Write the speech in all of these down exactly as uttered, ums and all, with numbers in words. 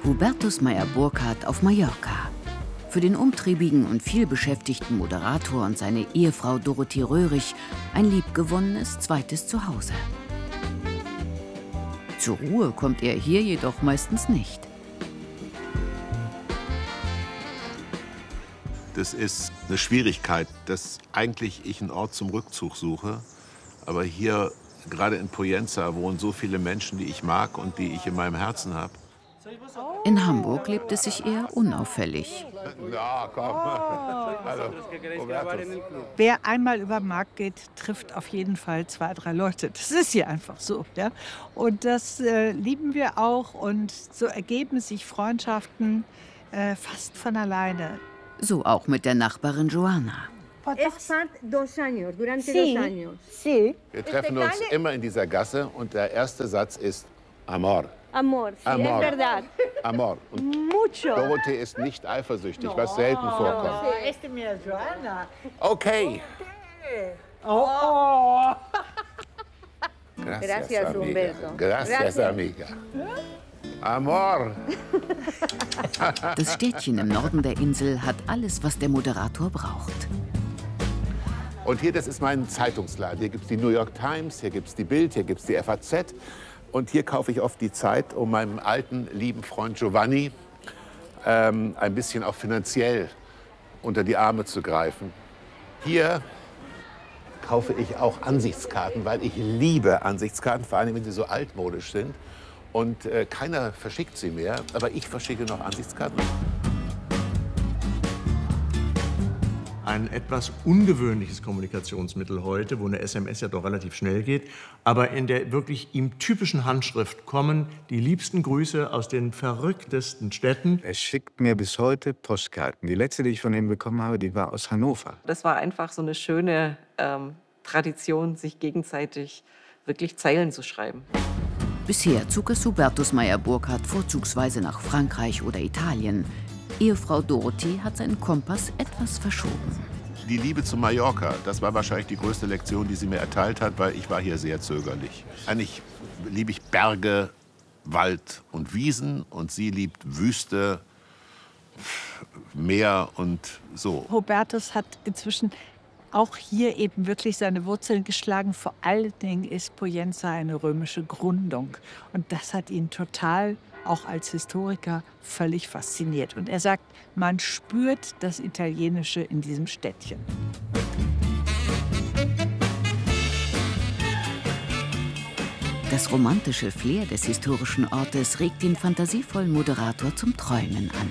Hubertus Meyer-Burkhardt auf Mallorca. Für den umtriebigen und vielbeschäftigten Moderator und seine Ehefrau Dorothee Röhrig ein liebgewonnenes zweites Zuhause. Zur Ruhe kommt er hier jedoch meistens nicht. Das ist eine Schwierigkeit, dass eigentlich ich einen Ort zum Rückzug suche. Aber hier, gerade in Poyenza, wohnen so viele Menschen, die ich mag und die ich in meinem Herzen habe. In Hamburg lebt es sich eher unauffällig. Ja, komm. Hallo. Wer einmal über den Markt geht, trifft auf jeden Fall zwei, drei Leute. Das ist hier einfach so. Ja? Und das äh, lieben wir auch. Und so ergeben sich Freundschaften äh, fast von alleine. So auch mit der Nachbarin Joana. Wir treffen uns immer in dieser Gasse und der erste Satz ist Amor. Amor, sí, Amor. es verdad. Amor. Und Mucho. Dorothee ist nicht eifersüchtig, was selten vorkommt. Este mir Joana. Okay. Oh, oh. Gracias, amiga. Humberto. Gracias, Gracias. amiga. Amor. Das Städtchen im Norden der Insel hat alles, was der Moderator braucht. Und hier, das ist mein Zeitungsladen. Hier gibt es die New York Times, hier gibt es die Bild, hier gibt es die F A Z. Und hier kaufe ich oft die Zeit, um meinem alten, lieben Freund Giovanni ähm, ein bisschen auch finanziell unter die Arme zu greifen. Hier kaufe ich auch Ansichtskarten, weil ich liebe Ansichtskarten, vor allem wenn sie so altmodisch sind. Und äh, keiner verschickt sie mehr, aber ich verschicke noch Ansichtskarten. Ein etwas ungewöhnliches Kommunikationsmittel heute, wo eine S M S ja doch relativ schnell geht. Aber in der wirklich ihm typischen Handschrift kommen die liebsten Grüße aus den verrücktesten Städten. Er schickt mir bis heute Postkarten. Die letzte, die ich von ihm bekommen habe, die war aus Hannover. Das war einfach so eine schöne ähm, Tradition, sich gegenseitig wirklich Zeilen zu schreiben. Bisher zog es Hubertus Meyer-Burkhardt vorzugsweise nach Frankreich oder Italien. Ehefrau Dorothee hat seinen Kompass etwas verschoben. Die Liebe zu Mallorca, das war wahrscheinlich die größte Lektion, die sie mir erteilt hat, weil ich war hier sehr zögerlich. Eigentlich liebe ich Berge, Wald und Wiesen und sie liebt Wüste, Meer und so. Hubertus hat inzwischen auch hier eben wirklich seine Wurzeln geschlagen. Vor allen Dingen ist Poyenza eine römische Gründung. Und das hat ihn total, auch als Historiker, völlig fasziniert. Und er sagt, man spürt das Italienische in diesem Städtchen. Das romantische Flair des historischen Ortes regt den fantasievollen Moderator zum Träumen an.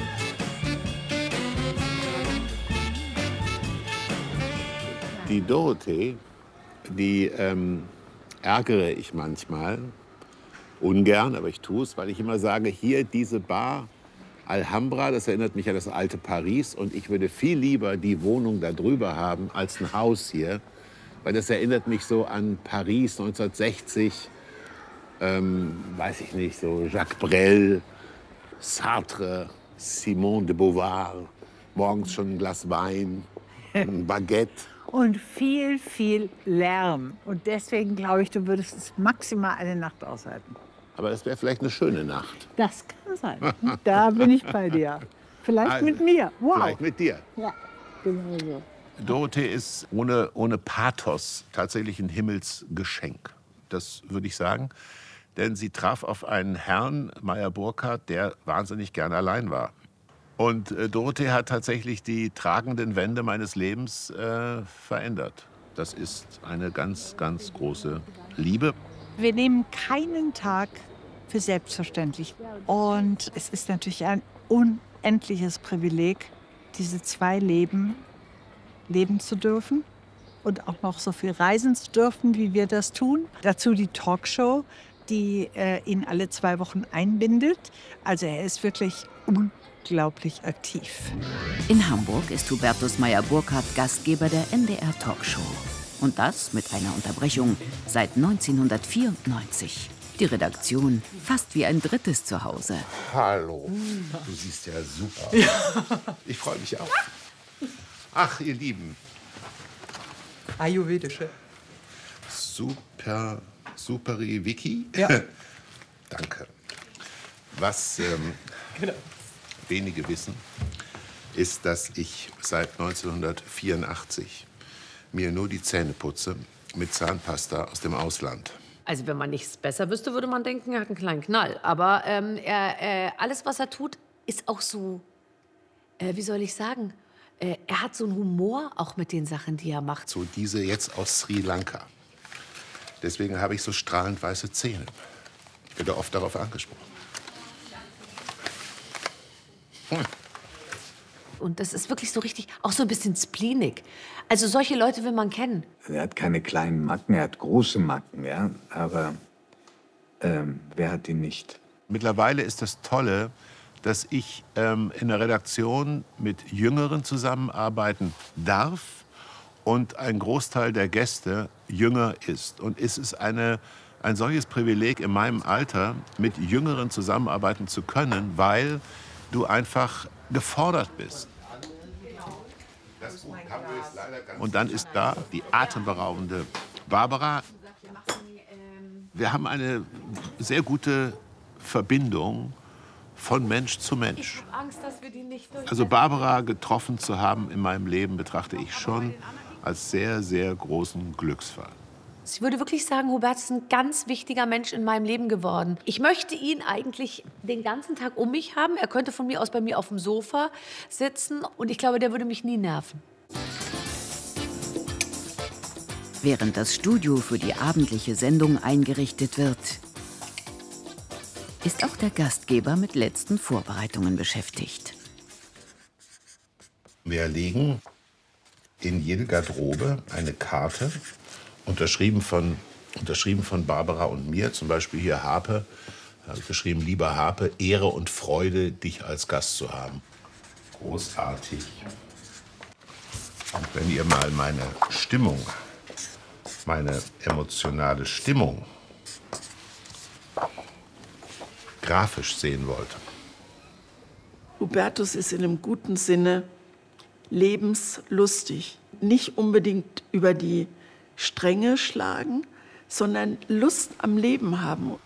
Die Dorothee, die ähm, ärgere ich manchmal, ungern, aber ich tue es, weil ich immer sage, hier diese Bar Alhambra, das erinnert mich an das alte Paris und ich würde viel lieber die Wohnung da drüber haben als ein Haus hier, weil das erinnert mich so an Paris neunzehnhundertsechzig, ähm, weiß ich nicht, so Jacques Brel, Sartre, Simone de Beauvoir, morgens schon ein Glas Wein, ein Baguette. Und viel, viel Lärm. Und deswegen glaube ich, du würdest es maximal eine Nacht aushalten. Aber das wäre vielleicht eine schöne Nacht. Das kann sein. Da bin ich bei dir. Vielleicht Also, mit mir. Wow. Vielleicht mit dir. Ja, genau so. Dorothee ist ohne, ohne Pathos tatsächlich ein Himmelsgeschenk. Das würde ich sagen. Denn sie traf auf einen Herrn, Meyer-Burkhardt, der wahnsinnig gern allein war. Und äh, Dorothee hat tatsächlich die tragenden Wände meines Lebens äh, verändert. Das ist eine ganz, ganz große Liebe. Wir nehmen keinen Tag für selbstverständlich. Und es ist natürlich ein unendliches Privileg, diese zwei Leben leben zu dürfen und auch noch so viel reisen zu dürfen, wie wir das tun. Dazu die Talkshow, die äh, ihn alle zwei Wochen einbindet. Also er ist wirklich unglaublich aktiv. In Hamburg ist Hubertus Meyer-Burkhardt Gastgeber der N D R-Talkshow. Und das mit einer Unterbrechung seit neunzehnhundertvierundneunzig. Die Redaktion fast wie ein drittes Zuhause. Hallo, du siehst ja super. Ja. Ich freue mich auch. Ach, ihr Lieben. Ayurvedische. Super, superi Vicky. Ja. Danke. Was ähm, genau. wenige wissen, ist, dass ich seit neunzehnhundertvierundachtzig mir nur die Zähne putze mit Zahnpasta aus dem Ausland. Also wenn man nichts besser wüsste, würde man denken, er hat einen kleinen Knall. Aber ähm, er, äh, alles, was er tut, ist auch so, äh, wie soll ich sagen, äh, er hat so einen Humor auch mit den Sachen, die er macht. So diese jetzt aus Sri Lanka. Deswegen habe ich so strahlend weiße Zähne. Ich werde oft darauf angesprochen. Hm. Und das ist wirklich so richtig, auch so ein bisschen spleenig. Also solche Leute will man kennen. Er hat keine kleinen Macken, er hat große Macken, ja. Aber ähm, wer hat die nicht? Mittlerweile ist das Tolle, dass ich ähm, in der Redaktion mit Jüngeren zusammenarbeiten darf und ein Großteil der Gäste jünger ist. Und es ist eine, ein solches Privileg in meinem Alter, mit Jüngeren zusammenarbeiten zu können, weil du einfach gefordert bist. Und dann ist da die atemberaubende Barbara. Wir haben eine sehr gute Verbindung von Mensch zu Mensch. Also Barbara getroffen zu haben in meinem Leben, betrachte ich schon als sehr, sehr großen Glücksfall. Ich würde wirklich sagen, Hubertus ist ein ganz wichtiger Mensch in meinem Leben geworden. Ich möchte ihn eigentlich den ganzen Tag um mich haben. Er könnte von mir aus bei mir auf dem Sofa sitzen und ich glaube, der würde mich nie nerven. Während das Studio für die abendliche Sendung eingerichtet wird, ist auch der Gastgeber mit letzten Vorbereitungen beschäftigt. Wir legen in jede Garderobe eine Karte, unterschrieben von, unterschrieben von Barbara und mir. Zum Beispiel hier Harpe, da habe ich geschrieben, lieber Harpe, Ehre und Freude, dich als Gast zu haben. Großartig. Und wenn ihr mal meine Stimmung, meine emotionale Stimmung grafisch sehen wollt. Hubertus ist in einem guten Sinne lebenslustig. Nicht unbedingt über die Stränge schlagen, sondern Lust am Leben haben.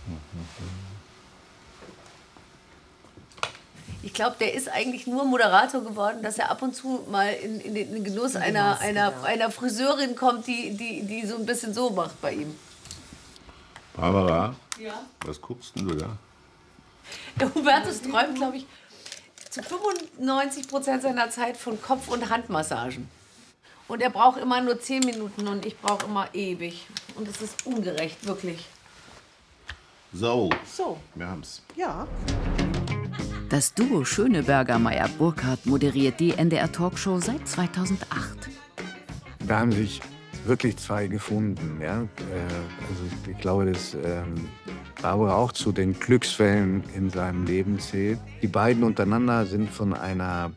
Ich glaube, der ist eigentlich nur Moderator geworden, dass er ab und zu mal in, in den Genuss einer, einer, einer Friseurin kommt, die, die, die so ein bisschen so macht bei ihm. Barbara, ja? Was guckst denn du da? Der Hubertus träumt, glaube ich, zu fünfundneunzig Prozent seiner Zeit von Kopf- und Handmassagen. Und er braucht immer nur zehn Minuten und ich brauche immer ewig. Und es ist ungerecht, wirklich. So, so. wir haben's. Ja. Das Duo Schöneberger-Meyer-Burkhardt moderiert die N D R-Talkshow seit zweitausendacht. Da haben sich wirklich zwei gefunden. Ja? Also ich glaube, dass ähm, Barbara auch zu den Glücksfällen in seinem Leben zählt. Die beiden untereinander sind von einer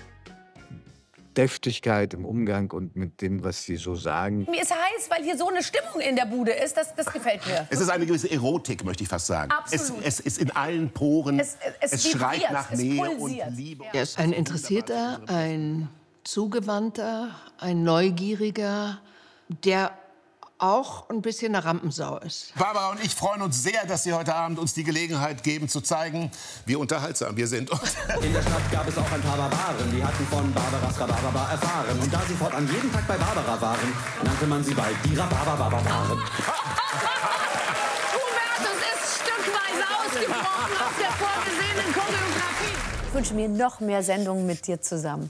Deftigkeit im Umgang und mit dem, was sie so sagen. Mir ist heiß, weil hier so eine Stimmung in der Bude ist. Das, das gefällt mir. Es ist eine gewisse Erotik, möchte ich fast sagen. Absolut. Es, es ist in allen Poren. Es, es, es vibriert, schreit nach es Nähe pulsiert. und Liebe. Er ist ein Interessierter, ein Zugewandter, ein Neugieriger, der auch ein bisschen eine Rampensau ist. Barbara und ich freuen uns sehr, dass Sie heute Abend uns die Gelegenheit geben, zu zeigen, wie unterhaltsam wir sind. In der Stadt gab es auch ein paar Barbaren, die hatten von Barbaras Rhabarber erfahren. Und da sie fortan jeden Tag bei Barbara waren, nannte man sie bald die Rhabarber-Barbaren. Hubertus ist stückweise ausgebrochen aus der vorgesehenen Choreografie. Ich wünsche mir noch mehr Sendungen mit dir zusammen.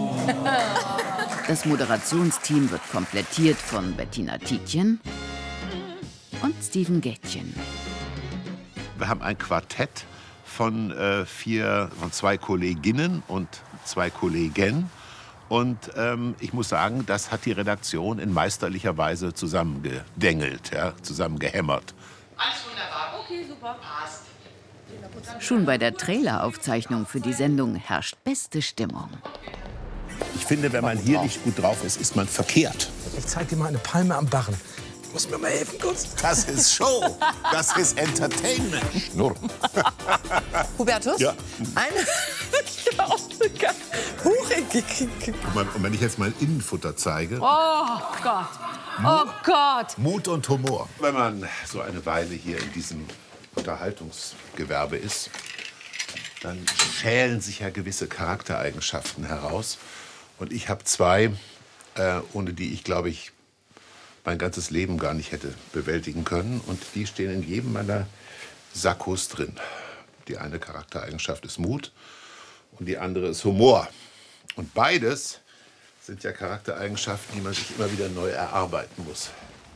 Das Moderationsteam wird komplettiert von Bettina Tietjen und Steven Gätjen. Wir haben ein Quartett von, äh, vier, von zwei Kolleginnen und zwei Kollegen. Und ähm, ich muss sagen, das hat die Redaktion in meisterlicher Weise zusammengedengelt, ja, zusammengehämmert. Alles wunderbar. Okay, super. Passt. Schon bei der Traileraufzeichnung für die Sendung herrscht beste Stimmung. Ich finde, wenn man hier nicht gut drauf ist, ist man verkehrt. Ich zeig dir mal eine Palme am Barren. Du musst mir mal helfen, kurz. Das ist Show. Das ist Entertainment. Schnurr. Hubertus? Ja. Eine... Ich war auch so geil. Guck mal, und wenn ich jetzt mein Innenfutter zeige. Oh Gott. Oh Gott. Mut und Humor. Wenn man so eine Weile hier in diesem Unterhaltungsgewerbe ist, dann schälen sich ja gewisse Charaktereigenschaften heraus. Und ich habe zwei, äh, ohne die ich, glaube ich, mein ganzes Leben gar nicht hätte bewältigen können. Und die stehen in jedem meiner Sakkos drin. Die eine Charaktereigenschaft ist Mut und die andere ist Humor. Und beides sind ja Charaktereigenschaften, die man sich immer wieder neu erarbeiten muss.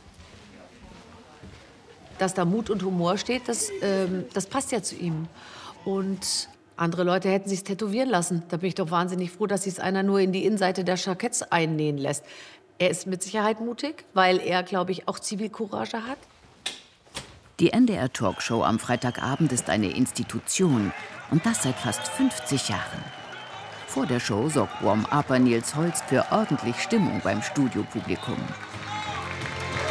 Dass da Mut und Humor steht, das, ähm, das passt ja zu ihm. Und andere Leute hätten sich tätowieren lassen. Da bin ich doch wahnsinnig froh, dass sich einer nur in die Innenseite der Jacketts einnähen lässt. Er ist mit Sicherheit mutig, weil er, glaube ich, auch Zivilcourage hat. Die N D R-Talkshow am Freitagabend ist eine Institution. Und das seit fast fünfzig Jahren. Vor der Show sorgt Warm-Upper Nils Holst für ordentlich Stimmung beim Studiopublikum.